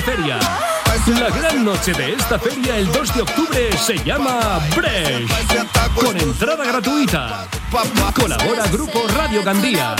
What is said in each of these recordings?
Feria. La gran noche de esta feria el 2 de octubre se llama Bresh, con entrada gratuita. Colabora Grupo Radio Gandía.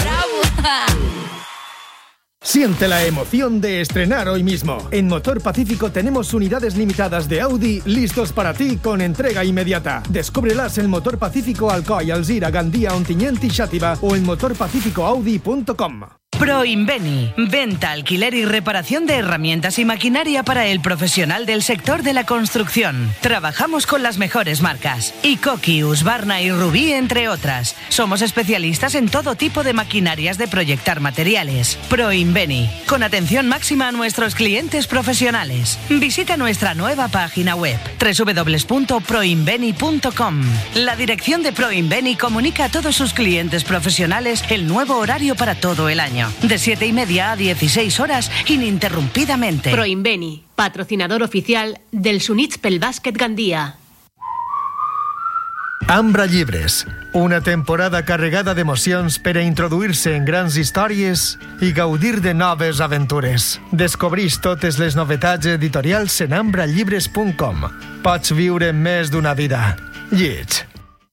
Siente la emoción de estrenar hoy mismo. En Motor Pacífico tenemos unidades limitadas de Audi listos para ti con entrega inmediata. Descúbrelas en Motor Pacífico Alcoy, Alzira, Gandía, Ontinyent y Xàtiva o en motorpacificoaudi.com. Proinveni, venta, alquiler y reparación de herramientas y maquinaria para el profesional del sector de la construcción. Trabajamos con las mejores marcas, Ikoki, Husqvarna y Rubí, entre otras. Somos especialistas en todo tipo de maquinarias de proyectar materiales. Proinveni, con atención máxima a nuestros clientes profesionales. Visita nuestra nueva página web, www.proinveni.com. La dirección de Proinveni comunica a todos sus clientes profesionales el nuevo horario para todo el año. De 7:30 a 16 horas, ininterrumpidamente. Proinveni, patrocinador oficial dels Units pel Bàsquet Gandia. Ambra Llibres, una temporada carregada d'emocions per a introduir-se en grans històries i gaudir de noves aventures. Descobreix totes les novetats editorials en ambrallibres.com. Pots viure més d'una vida. Lleig.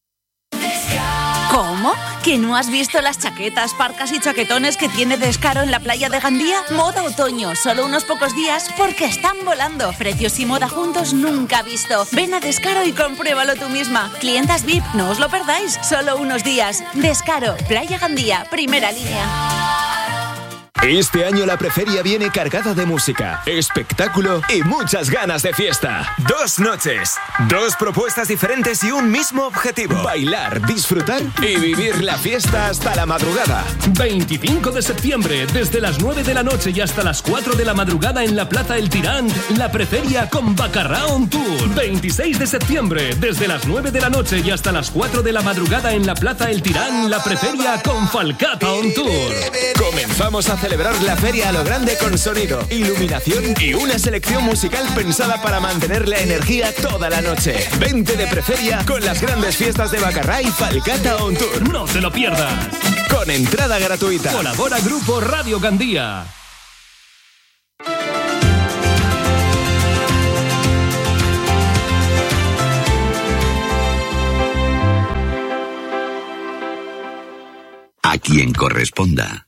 ¿Cómo? ¿Que no has visto las chaquetas, parcas y chaquetones que tiene Descaro en la playa de Gandía? Moda otoño, solo unos pocos días porque están volando. Precios y moda juntos nunca visto. Ven a Descaro y compruébalo tú misma. Clientas VIP, no os lo perdáis, solo unos días. Descaro, Playa Gandía, primera línea. Este año la preferia viene cargada de música, espectáculo y muchas ganas de fiesta. 2 noches, 2 propuestas diferentes y un mismo objetivo: bailar, disfrutar y vivir la fiesta hasta la madrugada. 25 de septiembre, desde las 9 de la noche y hasta las 4 de la madrugada en la Plaza El Tirant, la preferia con Bacarrà on Tour. 26 de septiembre, desde las 9 de la noche y hasta las 4 de la madrugada en la Plaza El Tirant, la preferia con Falcata on Tour. Comenzamos a celebrar la feria a lo grande con sonido, iluminación y una selección musical pensada para mantener la energía toda la noche. Vente de preferia con las grandes fiestas de Bacarrà y Falcata on Tour. No te lo pierdas. Con entrada gratuita. Colabora Grupo Radio Gandía. A quien corresponda.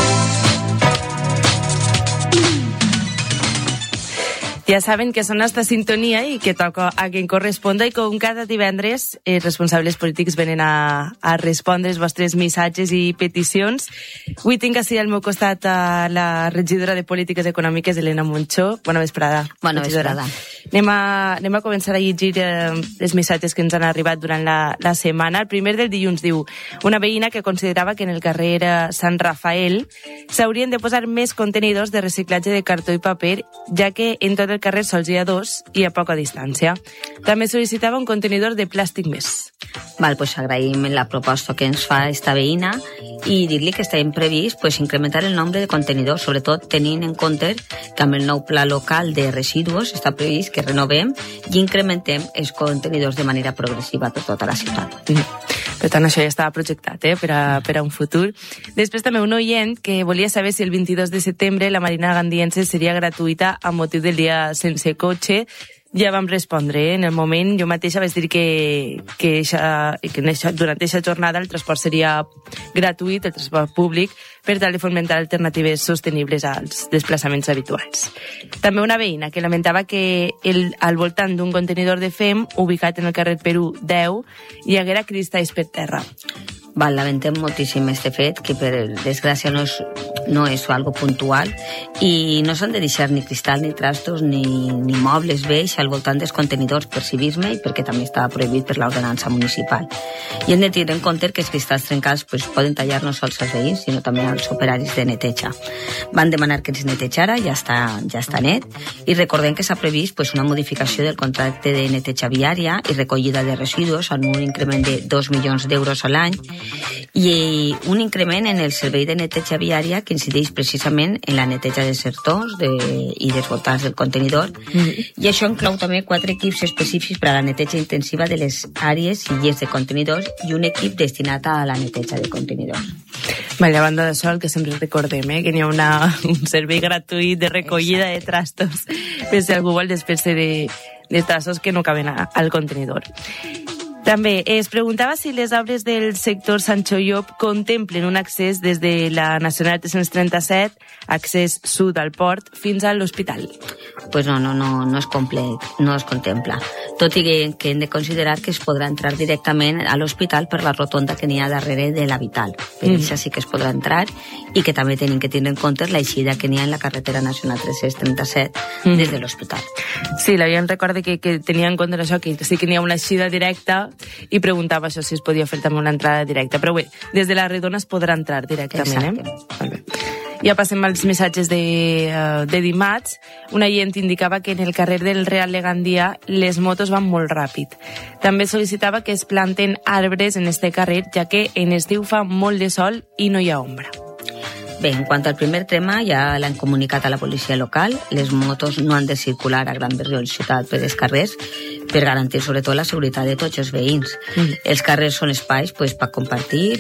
Ja saben que sona esta sintonia i que toca a quien corresponda, i com cada divendres els responsables polítics venen a respondre els vostres missatges i peticions. Avui tinc així al meu costat a la regidora de Polítiques Econòmiques, Elena Monchó. Bona vesprada. Bona vesprada. Anem a començar a llegir els missatges que ens han arribat durant la setmana. El primer del dilluns diu: una veïna que considerava que en el carrer Sant Rafael s'haurien de posar més contenidors de reciclatge de cartó i paper, ja que en tot el carrer sols hi ha 2 i a poca distància. També sol·licitava un contenidor de plàstic més. Val, pues agraïm la proposta que ens fa esta veïna i dir-li que estem previst incrementar el nombre de contenidors, sobretot tenint en compte que amb el nou pla local de residus està previst que renovem i incrementem els contenidors de manera progressiva per tota la ciutat. Per tant, això ja estava projectat per a un futur. Després també un oient que volia saber si el 22 de setembre la Marina Gandiense seria gratuïta a motiu del dia sense cotxe. Ja vam respondre. En el moment jo mateixa vaig dir que durant aquesta jornada el transport seria gratuït, el transport públic, per tal de fomentar alternatives sostenibles als desplaçaments habituals. També una veïna que lamentava que al voltant d'un contenidor de fem ubicat en el carrer Perú 10 hi haguera cristalls per terra. Val, lamentem moltíssim este fet, que per desgràcia no és algo puntual, i no s'han de deixar ni cristal, ni trastos, ni mobles vells al voltant dels contenidors per civisme i perquè també està prohibit per l'ordenança municipal. I hem de tenir en compte que els cristalls trencats poden tallar no sols als veïns, sinó també als operaris de neteja. Van demanar que els netejara, ja està net, i recordem que s'ha previst una modificació del contracte de neteja viària i recollida de residus amb un increment de 2 milions d'euros a l'any, I un increment en el servei de neteja viària que incideix precisament en la neteja de sectors i dels voltants del contenidor, i això inclou també 4 equips específics per a la neteja intensiva de les àrees i llers de contenidors i un equip destinat a la neteja de contenidors. Vale, a banda d'això, el que sempre recordem, que n'hi ha un servei gratuït de recollida de trastos per si algú vol desfer-se de trastos que no caben al contenidor. També es preguntava si les obres del sector Sancho Llop contemplen un accés des de la Nacional 337, accés sud al port, fins a l'hospital. Pues no es complet, no es contempla. Tot i que hem de considerar que es podrà entrar directament a l'hospital per la rotonda que n'hi ha darrere de l'Habital. Per això sí que es podrà entrar, i que també tenim que tindre en compte l'eixida que n'hi ha en la carretera nacional 337 des de l'hospital. Sí, la gent recorda que tenia en compte això, que sí que n'hi ha una eixida directa, i preguntava això si es podia fer també una entrada directa. Però bé, des de la Redona es podrà entrar directament. Molt bé. Ja passem als missatges de dimarts. Una gent indicava que en el carrer del Real de Gandia les motos van molt ràpid. També sol·licitava que es planten arbres en este carrer, ja que en estiu fa molt de sol i no hi ha ombra. Bé, en quant al primer tema, ja l'han comunicat a la policia local. Les motos no han de circular a gran velocitat per els carrers per garantir sobretot la seguretat de tots els veïns. Els carrers són espais per compartir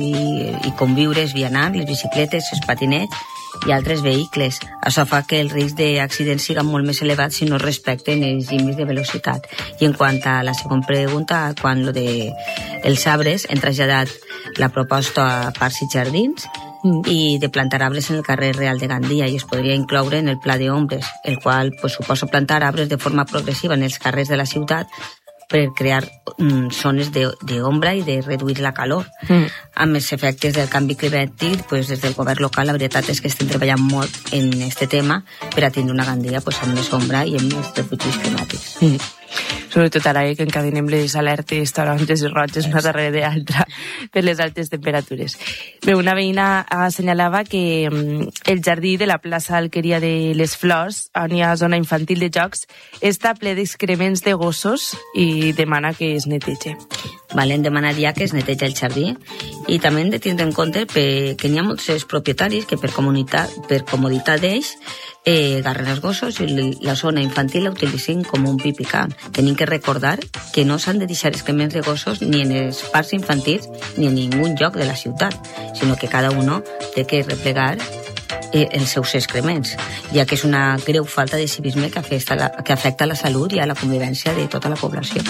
i conviure els vianants, les bicicletes, els patinets i altres vehicles. Això fa que el risc d'accidents siga molt més elevat si no respecten els límits de velocitat. I en quant a la segona pregunta, quan lo de els arbres, hem traslladat la proposta a Parcs i Jardins i de plantar arbres en el carrer Real de Gandia, i es podria incloure en el pla d'ombres, el qual suposa plantar arbres de forma progressiva en els carrers de la ciutat per crear zones d'ombra i de reduir la calor. Amb els efectes del canvi climàtic, des del govern local, la veritat és que estem treballant molt en aquest tema per a tindre una Gandia amb més ombra i amb més refugis climàtics. Sobretot ara que encadenem les alertes taronges i roges una darrere de l'altra per les altes temperatures. Bé, una veïna assenyalava que el jardí de la plaça Alqueria de les Flors, on hi ha zona infantil de jocs, està ple d'excrements de gossos i demana que es netege. Hem demanat ja que es neteja el jardí, i també hem de tindre en compte que n'hi ha molts propietaris que per comoditat d'ells agarren els gossos i la zona infantil la utilitzen com un pipicant. Tenim que recordar que no s'han de deixar excrements de gossos ni en els parcs infantils ni en ningú lloc de la ciutat, sinó que cada uno té que replegar els seus excrements, ja que és una greu falta de civisme que afecta la salut i a la convivència de tota la població.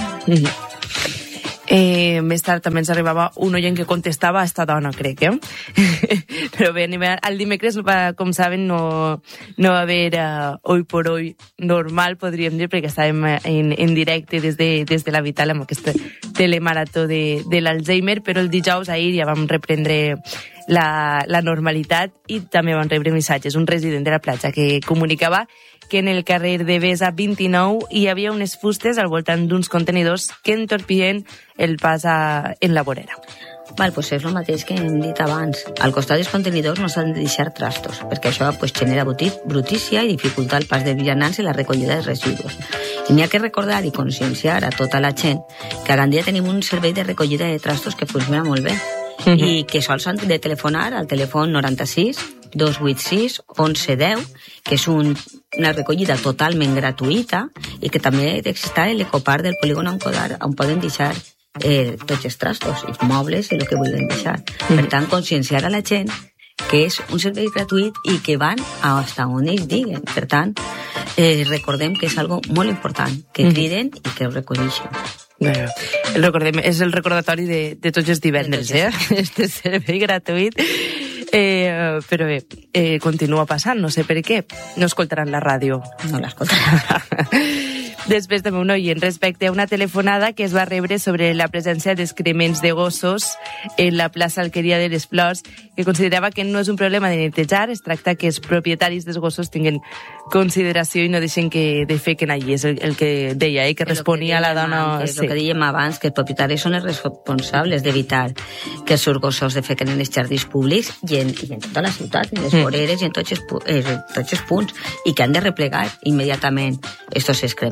Més tard també ens arribava un oient que contestava a esta dona, crec, Però bé, el dimecres, com saben, no va haver hoy por hoy normal, podríem dir, perquè estàvem en directe des de l'Habital amb aquest telemarató de l'Alzheimer, però el dijous ahir ja vam reprendre la normalitat i també vam rebre missatges. Un resident de la platja que comunicava que en el carrer de Besa 29 hi havia unes fustes al voltant d'uns contenidors que entorpien el pas en la vorera. És el mateix que hem dit abans. Al costat dels contenidors no s'han de deixar trastos, perquè això genera brutícia i dificulta el pas dels vianants i la recollida dels residus. I n'hi ha que recordar i conscienciar a tota la gent que a Gandia tenim un servei de recollida de trastos que funciona molt bé i que sols han de telefonar al telèfon 96 286 1110, que és una recollida totalment gratuïta i que també està a l'ecopart del polígon Encodar, on poden deixar tots els trastos, els mobles i el que vulguin deixar. Per tant, conscienciar a la gent que és un servei gratuït i que van fins on ells diguen. Per tant, recordem que és algo molt important, que criden i que ho recolleixen. És el recordatori de tots els divendres, este servei gratuït. Però bé, continua passant, no sé per què. No escoltaran la ràdio. No l'escoltaran. Després també un oient respecte a una telefonada que es va rebre sobre la presència d'excrements de gossos en la plaça Alqueria de les Flors, que considerava que no és un problema de netejar, es tracta que els propietaris dels gossos tinguin consideració i no deixen que defequen allí. És el que deia, que responia la dona... És el que dèiem abans, que els propietaris són els responsables d'evitar que els seus gossos defequen en els jardins públics i en tota la ciutat, en les voreres i en tots els punts, i que han de replegar immediatament estos excrements.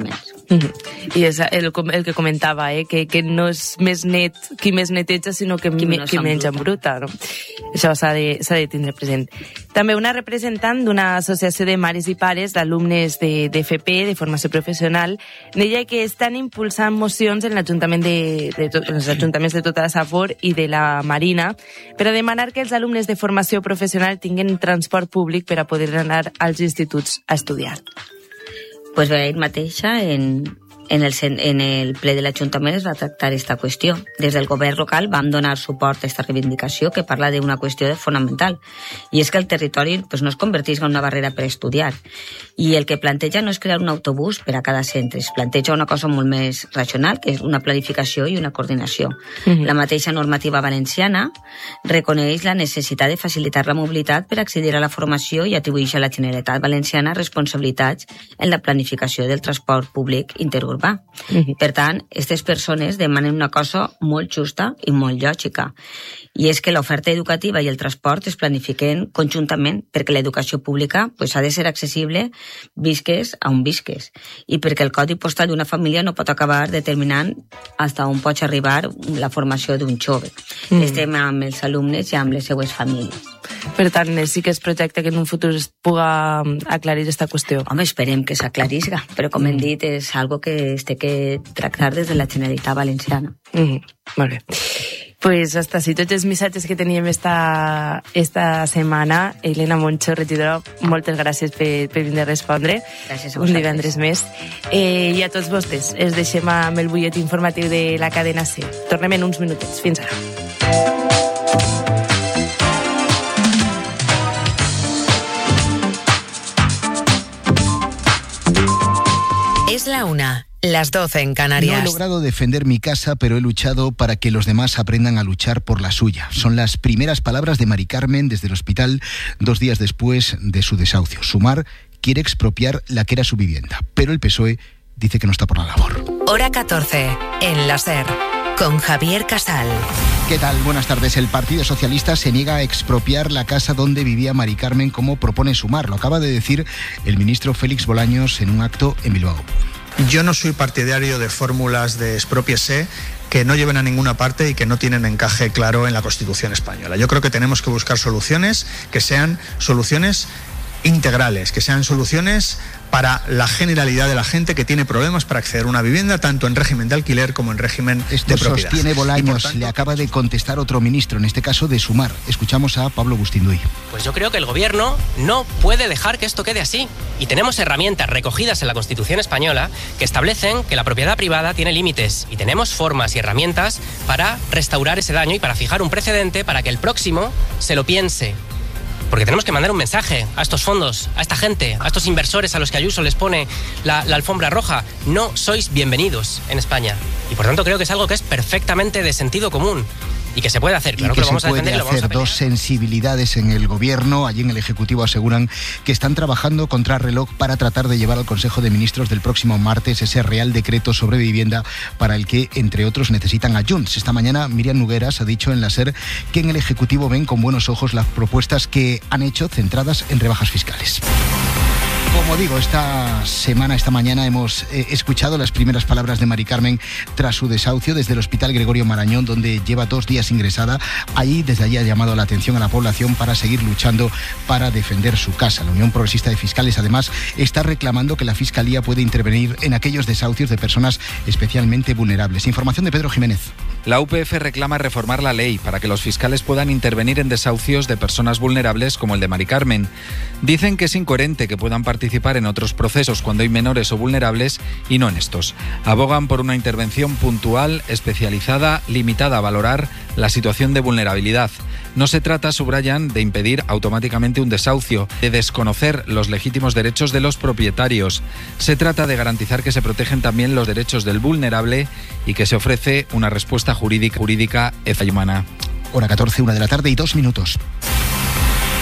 I és el que comentava, que no és més net qui més neteja, sinó qui menys embruta. No? Això s'ha de tindre present. També una representant d'una associació de mares i pares d'alumnes d'FP, de formació professional, deia que estan impulsant mocions en els ajuntaments de tota la Safor i de la Marina per a demanar que els alumnes de formació professional tinguin transport públic per a poder anar als instituts a estudiar. Pues bé, ahir mateixa en el ple de l'Ajuntament es va tractar aquesta qüestió. Des del govern local vam donar suport a aquesta reivindicació que parla d'una qüestió fonamental, i és que el territori no es convertís en una barrera per estudiar. I el que planteja no és crear un autobús per a cada centre, es planteja una cosa molt més racional, que és una planificació i una coordinació. La mateixa normativa valenciana reconeix la necessitat de facilitar la mobilitat per accedir a la formació i atribueix a la Generalitat Valenciana responsabilitats en la planificació del transport públic interurbà. Per tant, aquestes persones demanen una cosa molt justa i molt lògica, i és que l'oferta educativa i el transport es planifiquen conjuntament, perquè l'educació pública ha de ser accessible visques a on visques, i perquè el codi postal d'una família no pot acabar determinant fins on pot arribar la formació d'un jove. Estem amb els alumnes i amb les seues famílies. Per tant, sí que es projecta que en un futur es puga aclarir aquesta qüestió. Home, esperem que s'aclarisga, però com hem dit, és algo que es té que tractar des de la Generalitat Valenciana. Molt bé. Pues hasta així tots els missatges que teníem esta setmana. Elena Moncho, regidora, moltes gràcies per vindre a respondre. Gràcies a vosaltres. Un divendres més. I a tots vostès, els deixem amb el butlletí informatiu de la cadena C. Tornem en uns minutets. Fins ara. Es la 1, las 12 en Canarias. No he logrado defender mi casa, pero he luchado para que los demás aprendan a luchar por la suya. Son las primeras palabras de Mari Carmen desde el hospital 2 días después de su desahucio. Sumar quiere expropiar la que era su vivienda, pero el PSOE dice que no está por la labor. Hora 14, en la SER, con Javier Casal. ¿Qué tal? Buenas tardes. El Partido Socialista se niega a expropiar la casa donde vivía Mari Carmen, como propone Sumar. Lo acaba de decir el ministro Félix Bolaños en un acto en Bilbao. Yo no soy partidario de fórmulas de expropiese que no lleven a ninguna parte y que no tienen encaje claro en la Constitución española. Yo creo que tenemos que buscar soluciones que sean soluciones integrales, que sean soluciones para la generalidad de la gente que tiene problemas para acceder a una vivienda, tanto en régimen de alquiler como en régimen de propiedad. Sostiene Bolaños, le acaba de contestar otro ministro, en este caso de Sumar. Escuchamos a Pablo Bustinduy. Pues yo creo que el gobierno no puede dejar que esto quede así. Y tenemos herramientas recogidas en la Constitución española que establecen que la propiedad privada tiene límites. Y tenemos formas y herramientas para restaurar ese daño y para fijar un precedente para que el próximo se lo piense. Porque tenemos que mandar un mensaje a estos fondos, a esta gente, a estos inversores a los que Ayuso les pone la alfombra roja. No sois bienvenidos en España. Y por tanto creo que es algo que es perfectamente de sentido común y que se puede hacer. Claro que lo vamos a defender y lo vamos a pelear. Dos sensibilidades en el gobierno. Allí en el Ejecutivo aseguran que están trabajando contra reloj para tratar de llevar al Consejo de Ministros del próximo martes ese Real Decreto sobre vivienda para el que, entre otros, necesitan a Junts. Esta mañana Miriam Nogueras ha dicho en la SER que en el Ejecutivo ven con buenos ojos las propuestas que han hecho centradas en rebajas fiscales. Como digo, esta mañana hemos escuchado las primeras palabras de Mari Carmen tras su desahucio desde el Hospital Gregorio Marañón, donde lleva 2 días ingresada. Desde allí ha llamado la atención a la población para seguir luchando para defender su casa. La Unión Progresista de Fiscales, además, está reclamando que la Fiscalía puede intervenir en aquellos desahucios de personas especialmente vulnerables. Información de Pedro Jiménez. La UPF reclama reformar la ley para que los fiscales puedan intervenir en desahucios de personas vulnerables como el de Mari Carmen. Dicen que es incoherente que puedan participar en otros procesos cuando hay menores o vulnerables y no en estos. Abogan por una intervención puntual, especializada, limitada a valorar la situación de vulnerabilidad. No se trata, subrayan, de impedir automáticamente un desahucio, de desconocer los legítimos derechos de los propietarios. Se trata de garantizar que se protegen también los derechos del vulnerable y que se ofrece una respuesta jurídica y humana. Hora 14, 1 de la tarde y 2 minutos.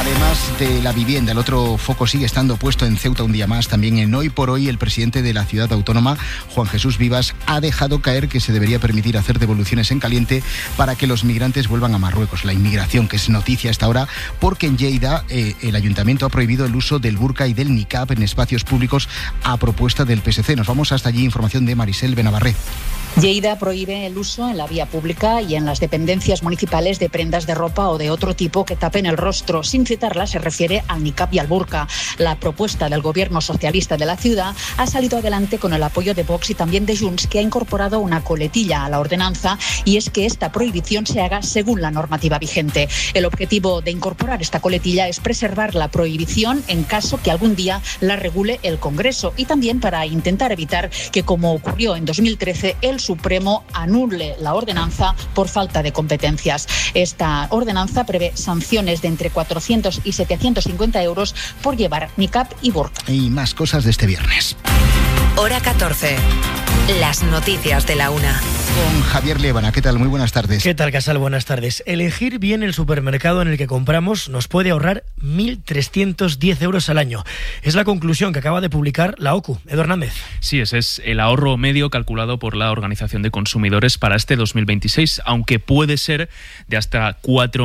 Además de la vivienda, el otro foco sigue estando puesto en Ceuta un día más. También en Hoy por Hoy, el presidente de la ciudad autónoma, Juan Jesús Vivas, ha dejado caer que se debería permitir hacer devoluciones en caliente para que los migrantes vuelvan a Marruecos. La inmigración, que es noticia hasta ahora, porque en Lleida el ayuntamiento ha prohibido el uso del burka y del niqab en espacios públicos a propuesta del PSC. Nos vamos hasta allí, información de Marisel Benavarré. Lleida prohíbe el uso en la vía pública y en las dependencias municipales de prendas de ropa o de otro tipo que tapen el rostro. Sin citarla, se refiere al niqab y al burka. La propuesta del gobierno socialista de la ciudad ha salido adelante con el apoyo de Vox y también de Junts, que ha incorporado una coletilla a la ordenanza, y es que esta prohibición se haga según la normativa vigente. El objetivo de incorporar esta coletilla es preservar la prohibición en caso que algún día la regule el Congreso, y también para intentar evitar que, como ocurrió en 2013, el Supremo anule la ordenanza por falta de competencias. Esta ordenanza prevé sanciones de entre 400 y 750 euros por llevar niqab y burka. Y más cosas de este viernes. Hora 14. Las noticias de la una. Con Javier Liébana. ¿Qué tal? Muy buenas tardes. ¿Qué tal, Casal? Buenas tardes. Elegir bien el supermercado en el que compramos nos puede ahorrar 1.310 euros al año. Es la conclusión que acaba de publicar la OCU. Edu Hernández. Sí, ese es el ahorro medio calculado por la Organización de Consumidores para este 2026, aunque puede ser de hasta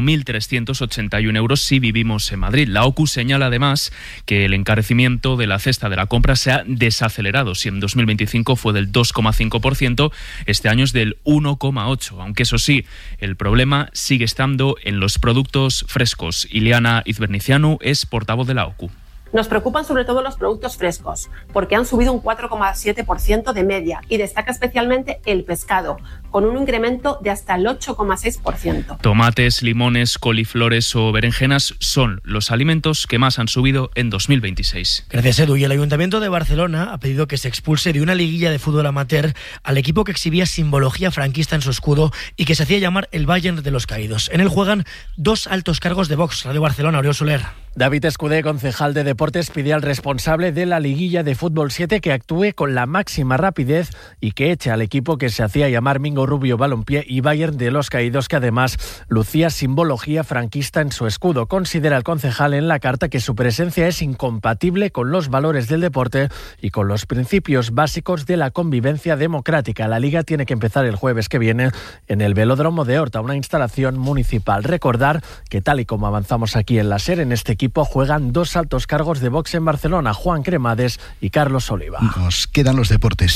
4.381 euros si vivimos en Madrid. La OCU señala además que el encarecimiento de la cesta de la compra se ha desacelerado. Si en 2025 fue del 2,5%, este año es del 1,8%, aunque eso sí, el problema sigue estando en los productos frescos. Ileana Izbernicianu es portavoz de la OCU. Nos preocupan sobre todo los productos frescos, porque han subido un 4,7% de media, y destaca especialmente el pescado, con un incremento de hasta el 8,6%. Tomates, limones, coliflores o berenjenas son los alimentos que más han subido en 2026. Gracias, Edu. Y el Ayuntamiento de Barcelona ha pedido que se expulse de una liguilla de fútbol amateur al equipo que exhibía simbología franquista en su escudo y que se hacía llamar el Bayern de los Caídos. En él juegan dos altos cargos de Vox. Radio Barcelona, Oriol Soler. David Escudé, concejal de Deportes, pide al responsable de la liguilla de Fútbol 7 que actúe con la máxima rapidez y que eche al equipo que se hacía llamar Mingo Rubio Balompié y Bayern de los Caídos, que además lucía simbología franquista en su escudo. Considera el concejal en la carta que su presencia es incompatible con los valores del deporte y con los principios básicos de la convivencia democrática. La liga tiene que empezar el jueves que viene en el Velódromo de Horta, una instalación municipal. Recordar que, tal y como avanzamos aquí en la SER, en este equipo juegan dos altos cargos de Vox en Barcelona, Juan Cremades y Carlos Oliva. Nos quedan los deportes.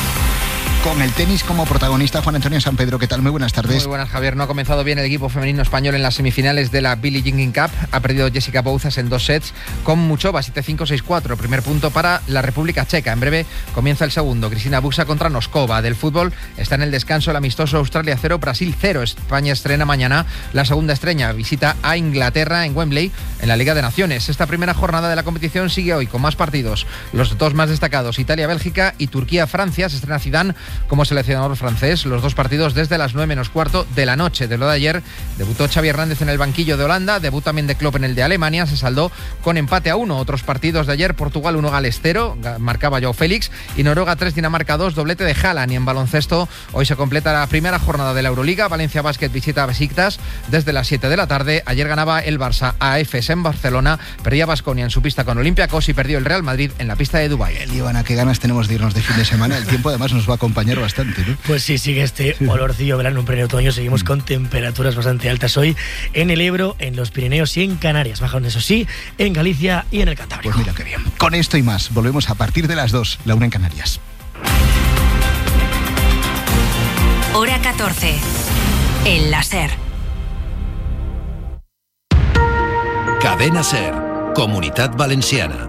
Con el tenis como protagonista, Juan Antonio San Pedro. ¿Qué tal? Muy buenas tardes. Muy buenas, Javier. No ha comenzado bien el equipo femenino español en las semifinales de la Billie Jean Cup. Ha perdido Jessica Bouzas en 2 sets con Muchova, 7-5, 6-4. Primer punto para la República Checa. En breve comienza el segundo. Cristina Buxa contra Noskova. Del fútbol está en el descanso el amistoso Australia 0, Brasil 0. España estrena mañana la segunda estrella. Visita a Inglaterra en Wembley en la Liga de Naciones. Esta primera jornada de la competición sigue hoy con más partidos. Los dos más destacados, Italia-Bélgica y Turquía-Francia. Se estrena Zidane como seleccionador francés. Los dos partidos desde las 9:15 de la noche. De lo de ayer, debutó Xavi Hernández en el banquillo de Holanda, debut también de Klopp en el de Alemania, se saldó con empate a 1. Otros partidos de ayer, Portugal 1, Gales 0, marcaba Joao Félix, y Noruega 3, Dinamarca 2, doblete de Haaland. Y en baloncesto, hoy se completa la primera jornada de la Euroliga. Valencia Basket visita a Besiktas desde las 7 de la tarde. Ayer ganaba el Barça a Efes en Barcelona, perdía Baskonia en su pista con Olympiacos y perdió el Real Madrid en la pista de Dubái. Ivana, qué ganas tenemos de irnos de fin de semana. El tiempo además nos va a acompañar bastante, ¿no? Pues sí, sigue este olorcillo verano, un pleno otoño. Seguimos con temperaturas bastante altas hoy en el Ebro, en los Pirineos y en Canarias. Bajan, eso sí, en Galicia y en el Cantábrico. Pues mira qué bien. Con esto y más, volvemos a partir de las 2, la 1 en Canarias. Hora 14. En la SER. Cadena SER, Comunitat Valenciana.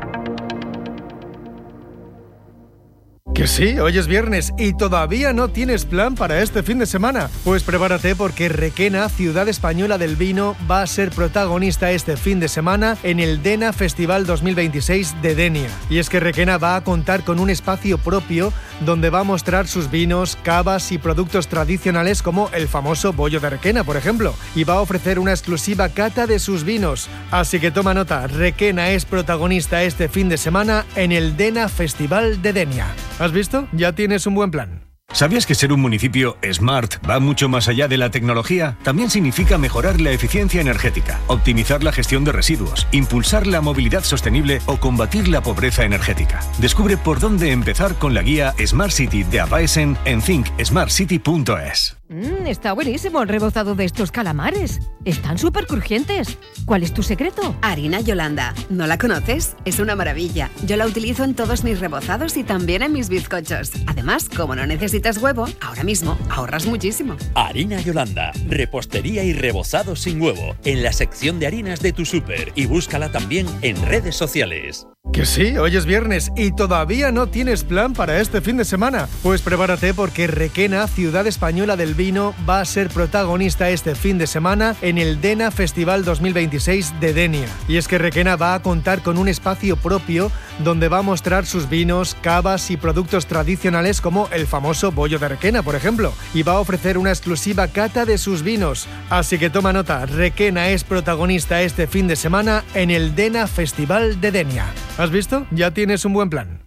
Que sí, hoy es viernes y todavía no tienes plan para este fin de semana. Pues prepárate porque Requena, ciudad española del vino, va a ser protagonista este fin de semana en el Dena Festival 2026 de Denia. Y es que Requena va a contar con un espacio propio donde va a mostrar sus vinos, cavas y productos tradicionales como el famoso bollo de Requena, por ejemplo. Y va a ofrecer una exclusiva cata de sus vinos. Así que toma nota, Requena es protagonista este fin de semana en el Dena Festival de Denia. ¿Has visto? Ya tienes un buen plan. ¿Sabías que ser un municipio smart va mucho más allá de la tecnología? También significa mejorar la eficiencia energética, optimizar la gestión de residuos, impulsar la movilidad sostenible o combatir la pobreza energética. Descubre por dónde empezar con la guía Smart City de Apaesen en thinksmartcity.es. Está buenísimo el rebozado de estos calamares. Están súper crujientes. ¿Cuál es tu secreto? Harina Yolanda. ¿No la conoces? Es una maravilla. Yo la utilizo en todos mis rebozados y también en mis bizcochos. Además, como no necesitas huevo, ahora mismo ahorras muchísimo. Harina Yolanda. Repostería y rebozado sin huevo. En la sección de harinas de tu súper. Y búscala también en redes sociales. Que sí, hoy es viernes y todavía no tienes plan para este fin de semana. Pues prepárate porque Requena, ciudad española del vino, va a ser protagonista este fin de semana en el Dena Festival 2026 de Denia. Y es que Requena va a contar con un espacio propio donde va a mostrar sus vinos, cavas y productos tradicionales como el famoso bollo de Requena, por ejemplo. Y va a ofrecer una exclusiva cata de sus vinos. Así que toma nota, Requena es protagonista este fin de semana en el Dena Festival de Denia. ¿Has visto? Ya tienes un buen plan.